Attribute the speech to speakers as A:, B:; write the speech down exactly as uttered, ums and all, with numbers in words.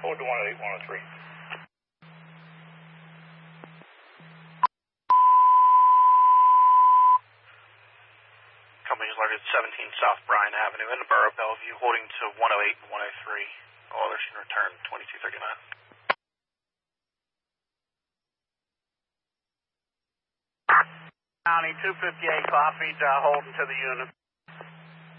A: Hold to one oh eight, one oh three.
B: Company's located seventeen South Bryan Avenue in the borough of Bellevue, holding to one oh eight and one oh three. All others can return twenty-two thirty-nine.
C: County two fifty-eight copied, uh, holding to the unit.